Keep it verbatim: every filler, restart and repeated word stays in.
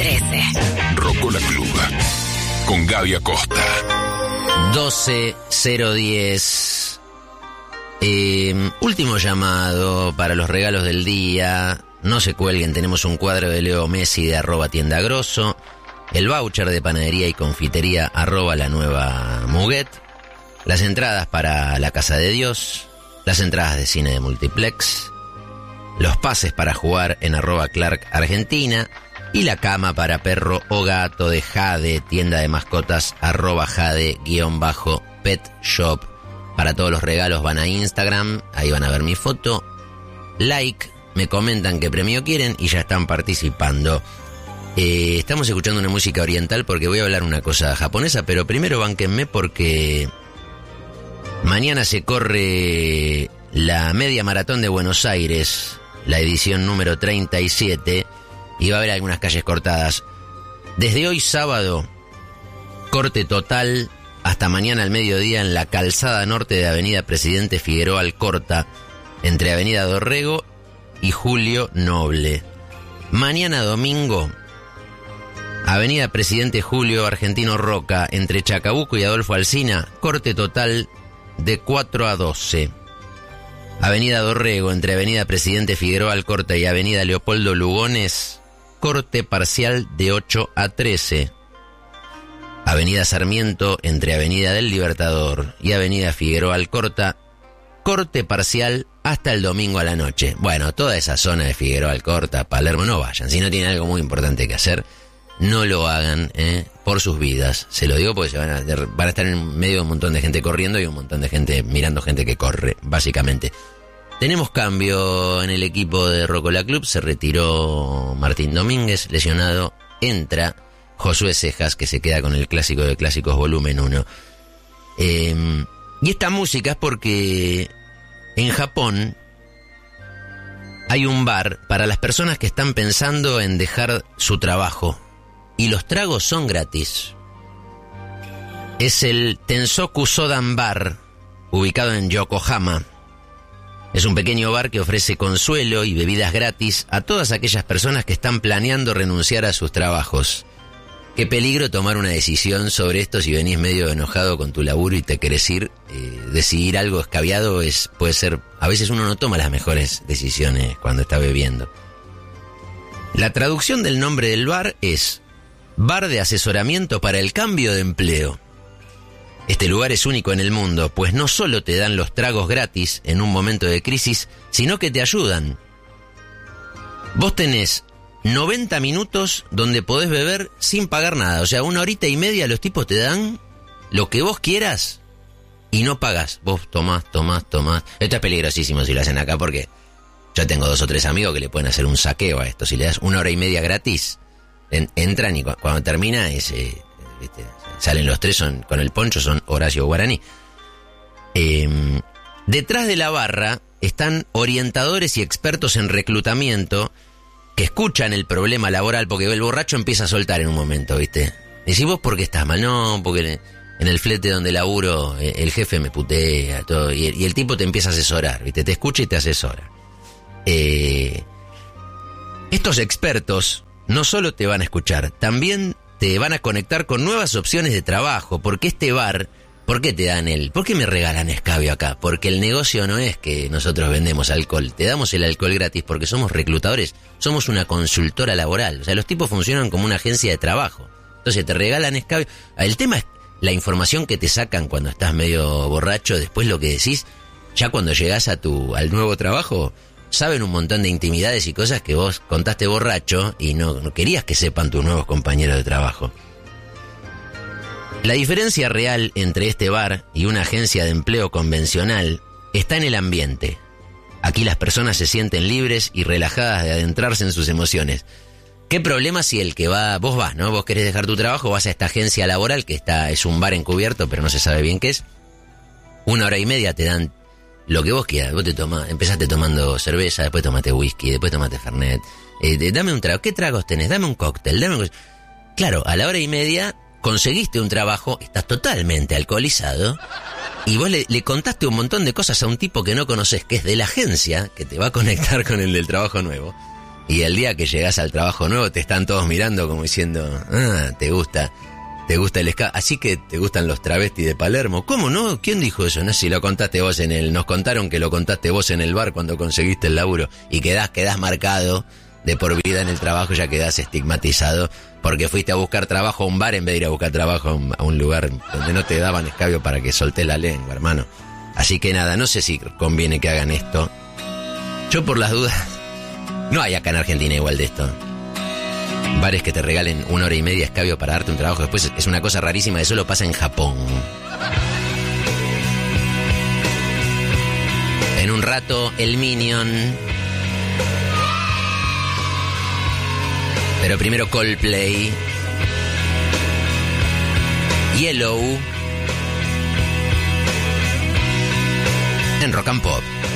trece. Rocola Club con Gaby Acosta. doce cero diez. Eh, último llamado para los regalos del día. No se cuelguen, tenemos un cuadro de Leo Messi de arroba tienda grosso, el voucher de panadería y confitería arroba la nueva Muguet, las entradas para la Casa de Dios, las entradas de cine de Multiplex, los pases para jugar en arroba Clark Argentina y la cama para perro o gato de Jade, tienda de mascotas arroba Jade guión bajo pet shop. Para todos los regalos van a Instagram, ahí van a ver mi foto, like, me comentan qué premio quieren y ya están participando. Eh, estamos escuchando una música oriental porque voy a hablar una cosa japonesa, pero primero bánquenme porque mañana se corre la media maratón de Buenos Aires, la edición número treinta y siete, y va a haber algunas calles cortadas. Desde hoy sábado, corte total hasta mañana al mediodía en la calzada norte de Avenida Presidente Figueroa Alcorta, entre Avenida Dorrego y Julio Noble. Mañana domingo, Avenida Presidente Julio Argentino Roca, entre Chacabuco y Adolfo Alsina, corte total de cuatro a doce. Avenida Dorrego, entre Avenida Presidente Figueroa Alcorta y Avenida Leopoldo Lugones, corte parcial de ocho a trece. Avenida Sarmiento, entre Avenida del Libertador y Avenida Figueroa Alcorta, corte parcial hasta el domingo a la noche. Bueno, toda esa zona de Figueroa Alcorta, Palermo, no vayan. Si no tienen algo muy importante que hacer, no lo hagan, ¿eh? Por sus vidas. Se lo digo porque se van a, van a estar en medio de un montón de gente corriendo y un montón de gente mirando gente que corre, básicamente. Tenemos cambio en el equipo de Rocola Club. Se retiró Martín Domínguez, lesionado. Entra Josué Cejas, que se queda con el clásico de clásicos volumen uno. Eh, y esta música es porque en Japón hay un bar para las personas que están pensando en dejar su trabajo. Y los tragos son gratis. Es el Tensoku Sodan Bar, ubicado en Yokohama. Es un pequeño bar que ofrece consuelo y bebidas gratis a todas aquellas personas que están planeando renunciar a sus trabajos. Qué peligro tomar una decisión sobre esto si venís medio enojado con tu laburo y te querés ir. Eh, decidir algo escabiado es, puede ser... A veces uno no toma las mejores decisiones cuando está bebiendo. La traducción del nombre del bar es Bar de Asesoramiento para el Cambio de Empleo. Este lugar es único en el mundo, pues no solo te dan los tragos gratis en un momento de crisis, sino que te ayudan. Vos tenés noventa minutos donde podés beber sin pagar nada. O sea, una horita y media los tipos te dan lo que vos quieras y no pagás. Vos tomás, tomás, tomás. Esto es peligrosísimo si lo hacen acá porque yo tengo dos o tres amigos que le pueden hacer un saqueo a esto. Si le das una hora y media gratis, en, entran y cu- cuando termina es, eh, ¿viste? Salen los tres son, con el poncho, son Horacio Guaraní. Eh, detrás de la barra están orientadores y expertos en reclutamiento que escuchan el problema laboral, porque el borracho empieza a soltar en un momento, ¿viste? Decís, ¿vos por qué estás mal? No, porque en el flete donde laburo el jefe me putea, todo, y el, y el tipo te empieza a asesorar, ¿viste? Te escucha y te asesora. Eh, estos expertos no solo te van a escuchar, también te van a conectar con nuevas opciones de trabajo, porque este bar, ¿por qué te dan el? ¿Por qué me regalan escabio acá? Porque el negocio no es que nosotros vendemos alcohol, te damos el alcohol gratis porque somos reclutadores, somos una consultora laboral, o sea, los tipos funcionan como una agencia de trabajo, entonces te regalan escabio. El tema es la información que te sacan cuando estás medio borracho, después lo que decís, ya cuando llegás a tu al nuevo trabajo, saben un montón de intimidades y cosas que vos contaste borracho y no, no querías que sepan tus nuevos compañeros de trabajo. La diferencia real entre este bar y una agencia de empleo convencional está en el ambiente. Aquí las personas se sienten libres y relajadas de adentrarse en sus emociones. ¿Qué problema si el que va, vos vas, ¿no? Vos querés dejar tu trabajo, vas a esta agencia laboral que está, es un bar encubierto, pero no se sabe bien qué es. Una hora y media te dan lo que vos quieras. Vos te tomás, empezaste tomando cerveza, después tomaste whisky, después tomaste fernet. Eh, dame un trago. ¿Qué tragos tenés? Dame un cóctel, dame un... Claro, a la hora y media conseguiste un trabajo, estás totalmente alcoholizado y vos le, le contaste un montón de cosas a un tipo que no conoces, que es de la agencia, que te va a conectar con el del trabajo nuevo. Y el día que llegás al trabajo nuevo te están todos mirando como diciendo, ah, te gusta, te gusta el ska, así que te gustan los travestis de Palermo. ¿Cómo no? ¿Quién dijo eso? No sé si lo contaste vos en el, nos contaron que lo contaste vos en el bar cuando conseguiste el laburo y quedás, quedás marcado de por vida en el trabajo, ya quedás estigmatizado porque fuiste a buscar trabajo a un bar en vez de ir a buscar trabajo a un, a un lugar donde no te daban escabio para que soltés la lengua, hermano. Así que nada, no sé si conviene que hagan esto. Yo por las dudas, no hay acá en Argentina igual de esto. Bares que te regalen una hora y media escabio para darte un trabajo después es una cosa rarísima, eso lo pasa en Japón. En un rato, el Minion. Pero primero Coldplay. Yellow. En Rock and Pop.